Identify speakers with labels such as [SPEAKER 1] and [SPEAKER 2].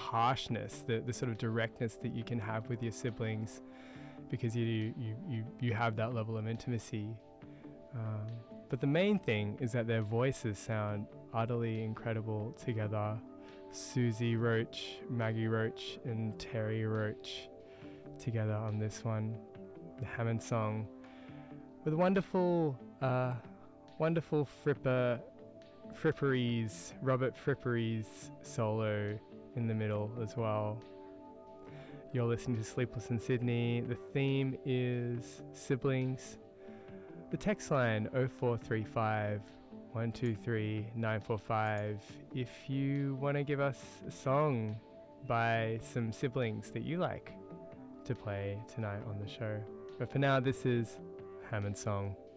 [SPEAKER 1] harshness, the sort of directness that you can have with your siblings, because you have that level of intimacy. But the main thing is that their voices sound utterly incredible together. Susie Roach, Maggie Roach and Terry Roach together on this one, the Hammond song, with wonderful Frippery's, Robert Frippery's solo in the middle as well. You're listening to Sleepless in Sydney. The theme is siblings. The text line 0435 123 945 if you want to give us a song by some siblings that you like to play tonight on the show. But for now, this is Hammond Song.